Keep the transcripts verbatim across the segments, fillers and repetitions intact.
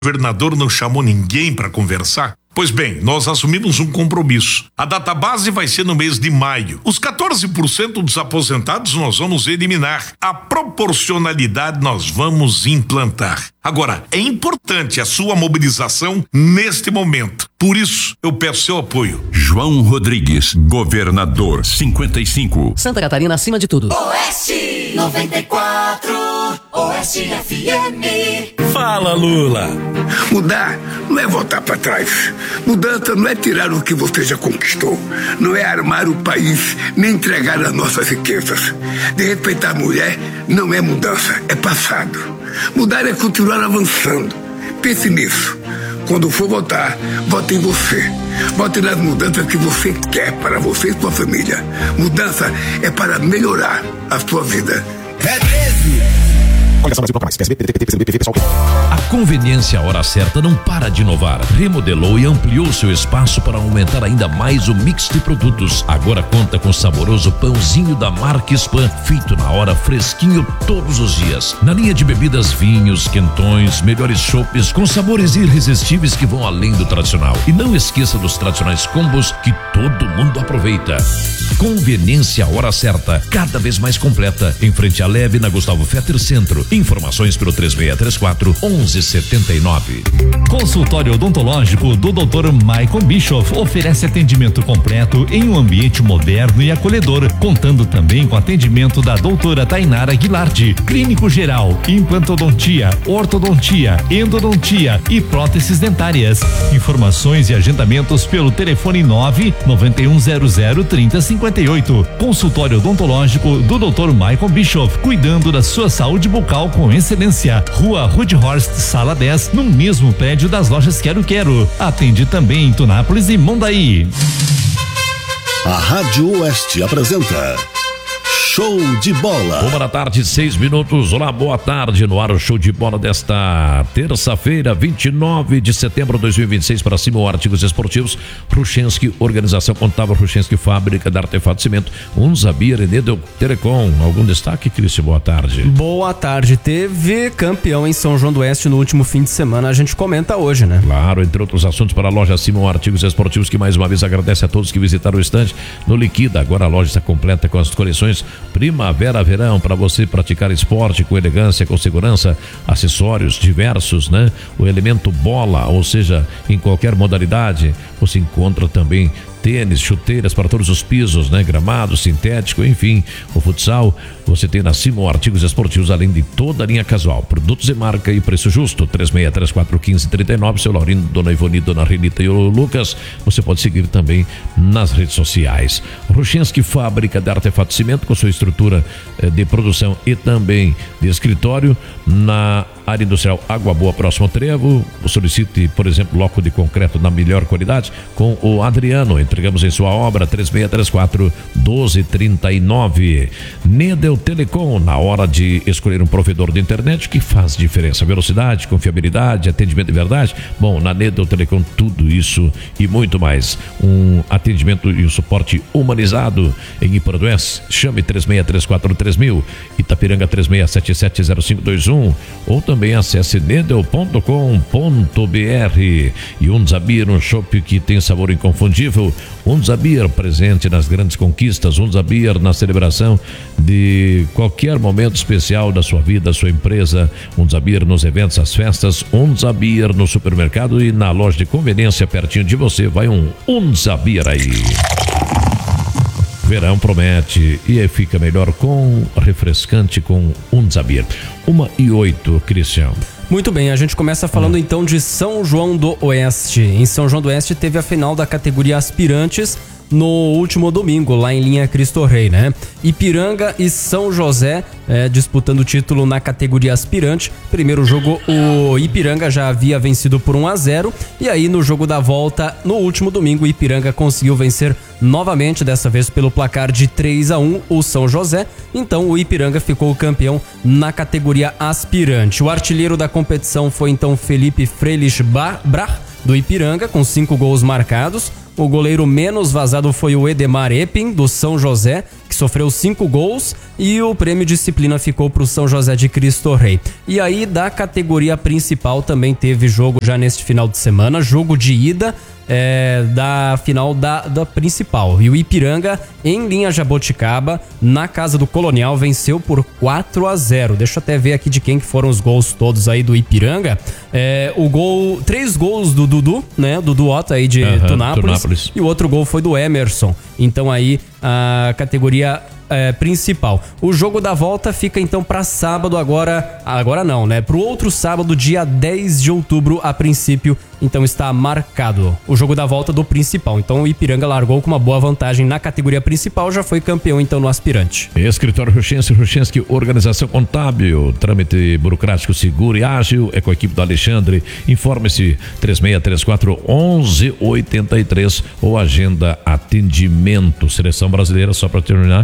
O governador não chamou ninguém para conversar? Pois bem, nós assumimos um compromisso. A database vai ser no mês de maio. Os quatorze por cento dos aposentados nós vamos eliminar. A proporcionalidade nós vamos implantar. Agora, é importante a sua mobilização neste momento. Por isso, eu peço seu apoio. João Rodrigues, governador, cinquenta e cinco. Santa Catarina acima de tudo. Oeste noventa e quatro, Oeste F M. Fala, Lula. Mudar não é voltar para trás. Mudança não é tirar o que você já conquistou. Não é armar o país, nem entregar as nossas riquezas. De respeitar a mulher não é mudança, é passado. Mudar é continuar avançando. Pense nisso. Quando for votar, vote em você. Vote nas mudanças que você quer para você e sua família. Mudança é para melhorar a sua vida. É treze. A Conveniência Hora Certa não para de inovar. Remodelou e ampliou seu espaço para aumentar ainda mais o mix de produtos. Agora conta com o saboroso pãozinho da marca Spam, feito na hora, fresquinho todos os dias. Na linha de bebidas, vinhos, quentões, melhores chopes com sabores irresistíveis que vão além do tradicional. E não esqueça dos tradicionais combos que todo mundo aproveita. Conveniência Hora Certa, cada vez mais completa, em frente à Leve, na Gustavo Fetter Centro. Informações pelo três seis três quatro, um um sete nove. Consultório odontológico do doutor Michael Bischoff oferece atendimento completo em um ambiente moderno e acolhedor, contando também com atendimento da doutora Tainara Guilardi, clínico geral, implantodontia, ortodontia, endodontia e próteses dentárias. Informações e agendamentos pelo telefone nove nove um zero zero trinta cinquenta e oito. Consultório odontológico do doutor Michael Bischoff, cuidando da sua saúde bucal com excelência. Rua Rudhorst, sala dez, no mesmo prédio das lojas Quero Quero. Atende também em Tunápolis e Mondaí. A Rádio Oeste apresenta Show de Bola. Uma da tarde, seis minutos. Olá, boa tarde. No ar, o Show de Bola desta terça-feira, vinte e nove de setembro de dois mil e vinte e seis. Para cima, artigos esportivos. Ruchenski, organização contábil Ruchenski, fábrica de artefato cimento. Unzabir, Enedel Telecom. Algum destaque, Cristian? Boa tarde. Boa tarde. Teve campeão em São João do Oeste no último fim de semana. A gente comenta hoje, né? Claro, entre outros assuntos, para a loja Simão Artigos Esportivos, que mais uma vez agradece a todos que visitaram o estande no Liquida. Agora a loja está completa com as coleções Primavera, verão, para você praticar esporte com elegância, com segurança, acessórios diversos, né? O elemento bola, ou seja, em qualquer modalidade, você encontra também tênis, chuteiras para todos os pisos, né? Gramado, sintético, enfim, o futsal, você tem na Simão Artigos Esportivos, além de toda a linha casual, produtos de marca e preço justo. Três seis três quatro, um cinco três nove, seu Laurindo, Dona Ivone, Dona Renita e o Lucas. Você pode seguir também nas redes sociais. Ruchenski, fábrica de artefato cimento, com sua estrutura eh, de produção e também de escritório, na área industrial Água Boa, próximo ao Trevo. Solicite, por exemplo, bloco de concreto na melhor qualidade com o Adriano. Entregamos em sua obra. Três seis três quatro, um dois três nove. Nedel Telecom, na hora de escolher um provedor de internet que faz diferença, velocidade, confiabilidade, atendimento de verdade. Bom, na Nedel Telecom tudo isso e muito mais. Um atendimento e um suporte humanizado em Iparanduense. Chame três seis três quatro, três mil. Itapiranga três seis sete sete zero cinco dois um, ou também acesse nedel ponto com ponto br. E Unzabir, um chopp que tem sabor inconfundível. Unzabir, presente nas grandes conquistas. Unzabir, na celebração de qualquer momento especial da sua vida, da sua empresa. Unzabir nos eventos, as festas. Unzabir no supermercado e na loja de conveniência pertinho de você. Vai um Unzabir aí. Verão promete e fica melhor com refrescante com Unzabir. Uma e oito, Cristiano. Muito bem, a gente começa falando hum. então de São João do Oeste. Em São João do Oeste teve a final da categoria Aspirantes no último domingo, lá em linha Cristo Rei, né? Ipiranga e São José é, disputando o título na categoria aspirante. Primeiro jogo, o Ipiranga já havia vencido por um a zero, e aí no jogo da volta, no último domingo, o Ipiranga conseguiu vencer novamente, dessa vez pelo placar de três a um, o São José. Então o Ipiranga ficou campeão na categoria aspirante. O artilheiro da competição foi então Felipe Freilich Brach, do Ipiranga, com cinco gols marcados. O goleiro menos vazado foi o Edemar Epping, do São José, que sofreu cinco gols e o prêmio disciplina ficou para o São José de Cristo Rei. E aí da categoria principal também teve jogo já neste final de semana, jogo de ida é, da final da, da principal. E o Ipiranga, em linha Jaboticaba, na casa do Colonial, venceu por quatro a zero. Deixa eu até ver aqui de quem que foram os gols todos aí do Ipiranga. É, o gol, três gols do Dudu, né? Dudu Otto aí de uhum, Tunápolis, Tunápolis. E o outro gol foi do Emerson. Então aí a categoria É, principal. O jogo da volta fica então para sábado agora, agora não, né? Pro outro sábado, dia dez de outubro, a princípio, então está marcado o jogo da volta do principal. Então o Ipiranga largou com uma boa vantagem na categoria principal, já foi campeão então no aspirante. Escritório Ruchense, Ruchense, organização contábil, trâmite burocrático seguro e ágil, é com a equipe do Alexandre. Informe-se três seis três quatro, onze oitenta e três ou agenda atendimento. Seleção brasileira, só para terminar,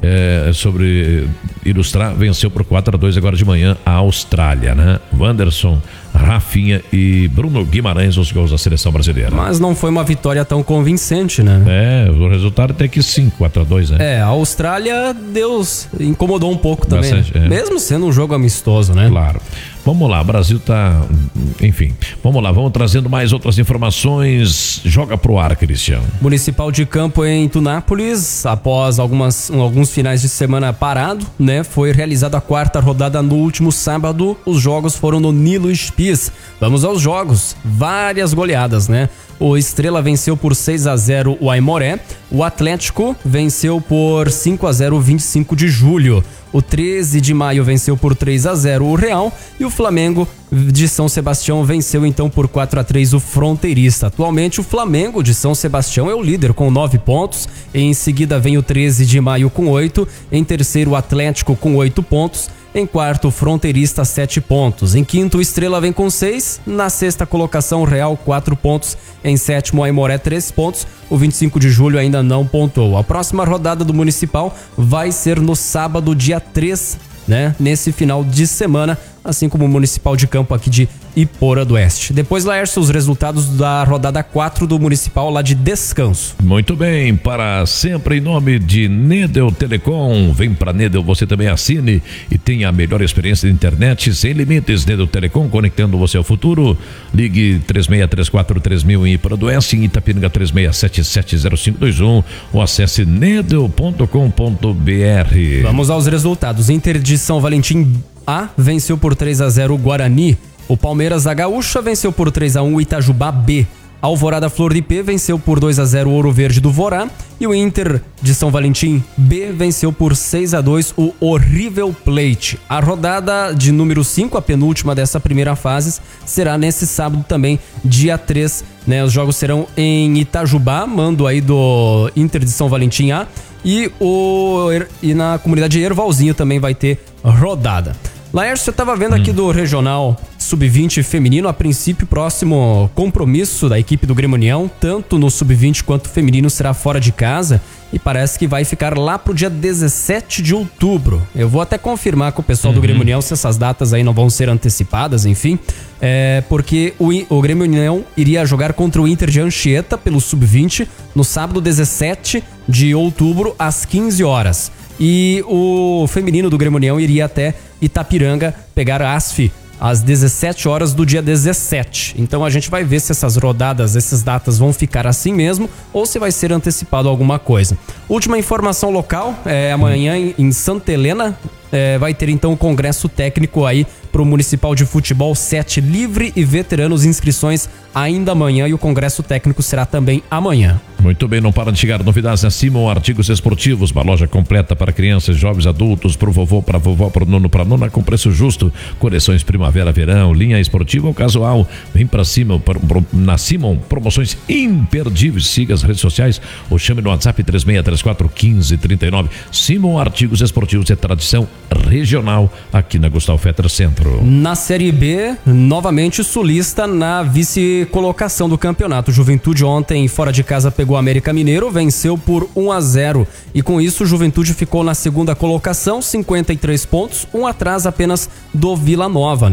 É, sobre ilustrar, venceu por quatro a dois agora de manhã a Austrália, né? Wanderson, Rafinha e Bruno Guimarães, os gols da seleção brasileira. Mas não foi uma vitória tão convincente, né? É, o resultado até que sim, quatro a dois, né? É, a Austrália, Deus, incomodou um pouco também. Bastante, né? é. Mesmo sendo um jogo amistoso, né? Claro. Vamos lá, o Brasil tá, enfim, vamos lá, vamos trazendo mais outras informações. Joga pro ar, Cristiano. Municipal de Campo em Tunápolis, após algumas, alguns finais de semana parado, né? Foi realizada a quarta rodada no último sábado. Os jogos foram no Nilo Spis. Vamos aos jogos. Várias goleadas, né? O Estrela venceu por seis a zero o Aimoré. O Atlético venceu por cinco a zero o vinte e cinco de julho. O treze de maio venceu por três a zero o Real. E o Flamengo de São Sebastião venceu então por quatro a três o Fronteirista. Atualmente o Flamengo de São Sebastião é o líder com nove pontos. Em seguida vem o treze de maio com oito. Em terceiro o Atlético com oito pontos. Em quarto, o Fronteirista, sete pontos. Em quinto, o Estrela vem com seis. Na sexta colocação, o Real, quatro pontos. Em sétimo, o Aimoré, três pontos. O vinte e cinco de julho ainda não pontuou. A próxima rodada do Municipal vai ser no sábado, dia três, né? Nesse final de semana, assim como o Municipal de Campo aqui de Iporã do Oeste. Depois, Laércio, os resultados da rodada quatro do Municipal lá de Descanso. Muito bem, para sempre em nome de Nedel Telecom. Vem para Nedel, você também assine e tenha a melhor experiência de internet sem limites. Nedel Telecom, conectando você ao futuro. Ligue três seis três quatro três mil em Iporã do Oeste, em Itapiranga três seis sete sete zero cinco dois um ou acesse nedel ponto com ponto br. Vamos aos resultados. Inter de São Valentim A venceu por três a zero o Guarani. O Palmeiras da Gaúcha venceu por três a um o Itajubá B. Alvorada Flor de P venceu por dois a zero o Ouro Verde do Vorá. E o Inter de São Valentim B venceu por seis a dois o Horrível Plate. A rodada de número cinco, a penúltima dessa primeira fase, será nesse sábado também, dia três. Né? Os jogos serão em Itajubá, mando aí do Inter de São Valentim A. E, o, e na comunidade Ervalzinho também vai ter rodada. Laércio, eu tava vendo aqui hum. do Regional sub vinte feminino, a princípio próximo compromisso da equipe do Grêmio União, tanto no sub vinte quanto feminino, será fora de casa e parece que vai ficar lá pro dia dezessete de outubro. Eu vou até confirmar com o pessoal uhum. do Grêmio União se essas datas aí não vão ser antecipadas, enfim, é porque o, o Grêmio União iria jogar contra o Inter de Anchieta pelo sub vinte no sábado dezessete de outubro às quinze horas. E o feminino do Grêmio União iria até Itapiranga pegar a A S F às dezessete horas do dia dezessete. Então a gente vai ver se essas rodadas, essas datas vão ficar assim mesmo ou se vai ser antecipado alguma coisa. Última informação local, é, amanhã em, em Santa Helena é, vai ter então o congresso técnico aí pro Municipal de Futebol sete livre e veteranos, inscrições ainda amanhã e o congresso técnico será também amanhã. Muito bem, não para de chegar novidades na Simon Artigos Esportivos, uma loja completa para crianças, jovens, adultos, pro vovô, para vovó, pro nono, para nona, com preço justo, coleções primavera, verão, linha esportiva ou casual. Vem para Simon, na Simon, promoções imperdíveis. Siga as redes sociais ou chame no WhatsApp três seis três quatro um cinco três nove. Simon Artigos Esportivos é tradição regional aqui na Gustavo Fetter Centro. Na Série B, novamente sulista na vice-colocação do campeonato. Juventude ontem fora de casa pegou o América Mineiro, venceu por um a zero e com isso o Juventude ficou na segunda colocação, cinquenta e três pontos, um atrás apenas do Vila Nova, né?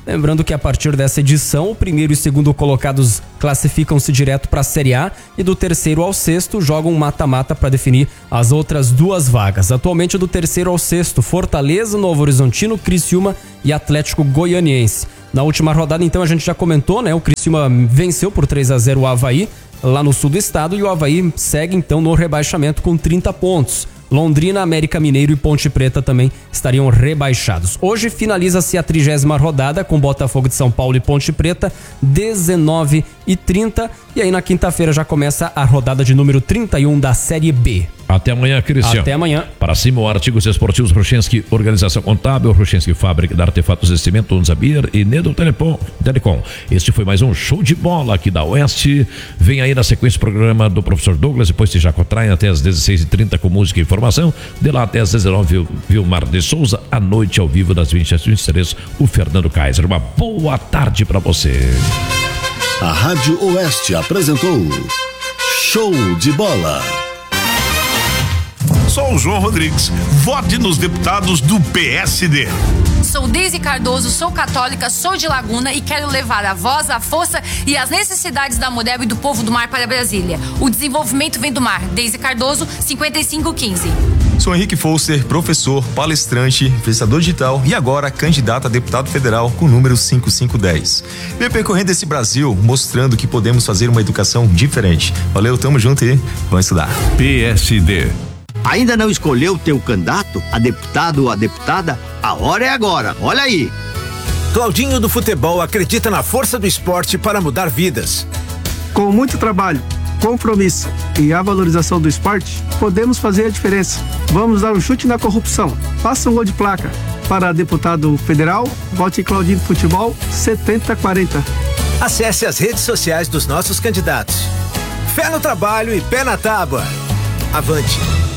Lembrando que a partir dessa edição, o primeiro e segundo colocados classificam-se direto para a Série A e do terceiro ao sexto jogam um mata-mata para definir as outras duas vagas. Atualmente, do terceiro ao sexto, Fortaleza, Novo Horizontino, Criciúma e Atlético Goianiense. Na última rodada, então, a gente já comentou, né? O Criciúma venceu por três a zero o Avaí, lá no sul do estado, e o Avaí segue, então, no rebaixamento com trinta pontos. Londrina, América Mineiro e Ponte Preta também estariam rebaixados. Hoje finaliza-se a trigésima rodada com Botafogo de São Paulo e Ponte Preta, dezenove e trinta. E aí na quinta-feira já começa a rodada de número trinta e um da Série B. Até amanhã, Cristian. Até amanhã. Para cima, Artigos Esportivos, Ruchenski, Organização Contábil, Ruchenski Fábrica de Artefatos de Cimento, Unzabir e Nedo Telecom. Telecom. Este foi mais um show de bola aqui da Oeste. Vem aí na sequência o programa do professor Douglas, depois se Jacotraem até às dezesseis e trinta com música e informação. De lá até às dezenove, Vilmar de Souza. À noite, ao vivo, das vinte às vinte e três, o Fernando Kaiser. Uma boa tarde para você. A Rádio Oeste apresentou Show de Bola. Sou o João Rodrigues. Vote nos deputados do P S D. Sou Deise Cardoso, sou católica, sou de Laguna e quero levar a voz, a força e as necessidades da mulher e do povo do mar para Brasília. O desenvolvimento vem do mar. Deise Cardoso, cinquenta e cinco quinze. Sou Henrique Foster, professor, palestrante, influenciador digital e agora candidato a deputado federal com o número cinquenta e cinco dez. Venho percorrendo esse Brasil mostrando que podemos fazer uma educação diferente. Valeu, tamo junto e vamos estudar. P S D. Ainda não escolheu o teu candidato, a deputado ou a deputada? A hora é agora, olha aí. Claudinho do Futebol acredita na força do esporte para mudar vidas. Com muito trabalho, compromisso e a valorização do esporte, podemos fazer a diferença. Vamos dar um chute na corrupção. Faça um gol de placa. Para deputado federal, vote em Claudinho do Futebol setenta quarenta. Acesse as redes sociais dos nossos candidatos. Fé no trabalho e pé na tábua. Avante!